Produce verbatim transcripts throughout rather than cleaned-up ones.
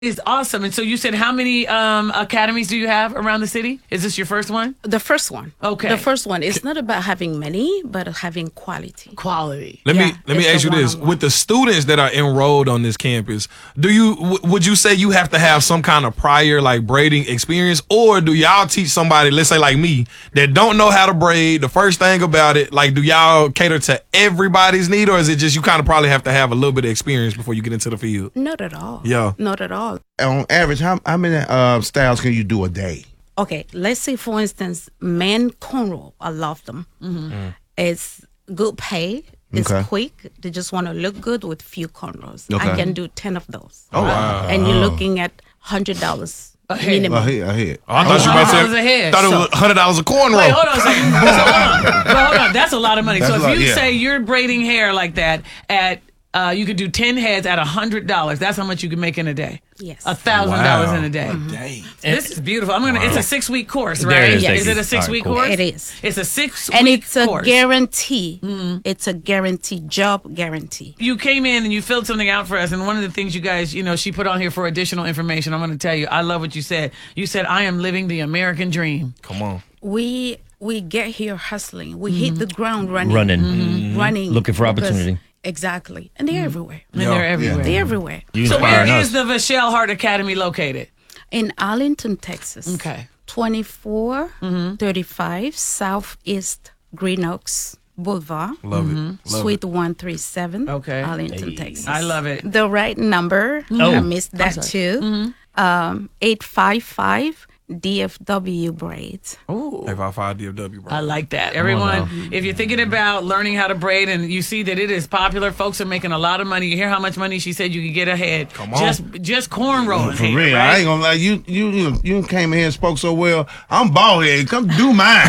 Is awesome. And so you said how many um, academies do you have around the city? Is this your first one? The first one. Okay. The first one. It's not about having many, but having quality. Quality. Let Yeah, me let me it's ask the you this: one-on-one. with the students that are enrolled on this campus, do you w- would you say you have to have some kind of prior like braiding experience, or do y'all teach somebody, let's say like me, that don't know how to braid? The first thing about it, like, do y'all cater to everybody's need, or is it just you kind of probably have to have a little bit of experience before you get into the field? Not at all. Yeah. Not at all. On average, how how many uh, styles can you do a day? Okay, let's say for instance, men cornrow. I love them. Mm-hmm. It's good pay. It's Okay. quick. They just want to look good with few cornrows. Okay. I can do ten of those. Oh wow! And you're looking at hundred dollars head. minimum. I hear, I hear. Oh, I thought you about to $100 a say head. thought it was hundred dollars a cornrow. Wait, hold on a second. So, hold on. Well, hold on. That's a lot of money. That's so if a lot, you yeah. say you're braiding hair like that at uh, you could do ten heads at a hundred dollars. That's how much you can make in a day. Yes. A thousand dollars in a day. Dang. This is beautiful. I'm gonna. It's a six week course, There right? it is, Is thank it you. a six week All right, course? cool. It is. It's a six And week it's a course. guarantee. It's a guarantee, job guarantee. You came in and you filled something out for us, and one of the things you guys, you know, she put on here for additional information. I'm going to tell you, I love what you said. You said, "I am living the American dream." Come on. We we get here hustling. We hit the ground running. Running. Mm-hmm. Running. Looking for because- opportunity. Exactly. And they're everywhere. And they're everywhere. They're everywhere. You So where inspiring is us. the Vachelle Hart Academy located? In Arlington, Texas. Okay. twenty-four thirty-five Southeast Green Oaks Boulevard. Love it. Love Suite one three seven. Okay. Arlington, Texas. I love it. The right number, Oh. I missed that too. Um, eight five five D F W Braids. Ooh. it. F I five D F W, bro. I like that. Everyone, if you're thinking about learning how to braid and you see that it is popular, folks are making a lot of money. You hear how much money she said you could get ahead. Come on. Just just cornrowing. For hair, real, right? I ain't gonna lie. You you you you came in here and spoke so well. I'm bald head. Come do mine.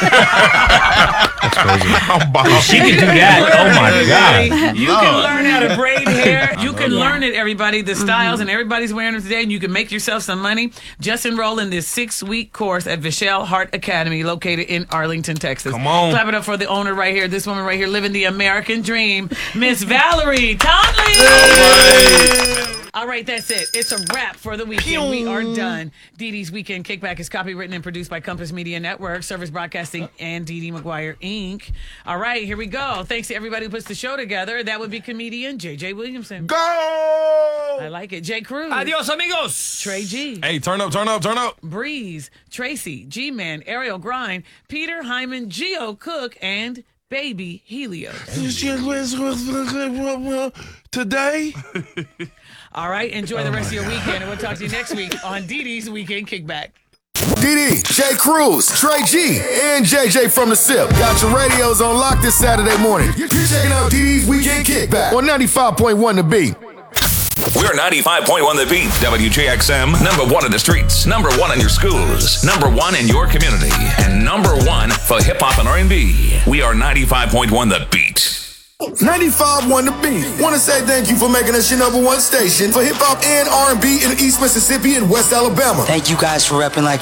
I'm bald. She can do that. Oh my God. You can Lord. learn how to braid hair. You can learn it, everybody, the styles, and everybody's wearing them today, and you can make yourself some money. Just enroll in this six-week course at Vachelle Hart Academy, located in Arlington, Texas. Come on. Clap it up for the owner right here, this woman right here, living the American dream, Miss Valerie Tomlin. All right, that's it. It's a wrap for the weekend. We are done. Dee Dee's Weekend Kickback is copywritten and produced by Compass Media Network, Service Broadcasting, and Dee Dee McGuire, Incorporated. All right, here we go. Thanks to everybody who puts the show together. That would be comedian J J Williamson. Go. I like it. Jay Cruz. Adios, amigos. Trey G. Hey, turn up, turn up, turn up. Breeze. Tracy. G-Man. Ariel Grind. Peter Hyman. Geo Cook. And Baby Helios. Today. All right, enjoy the rest of your weekend, and we'll talk to you next week on Dee Dee's Weekend Kickback. Dee Dee, Jay Cruz, Trey G, and J J from the S I P. Got your radios on lock this Saturday morning. You're checking out Dee Dee's Weekend Kickback on ninety-five point one The Beat. We're ninety-five point one The Beat, W J X M, number one in the streets, number one in your schools, number one in your community, and number one for hip-hop and R and B. We are ninety-five point one The Beat. ninety-five point one The Beat. Want to say thank you for making us your number one station for hip-hop and R and B in East Mississippi and West Alabama. Thank you guys for repping like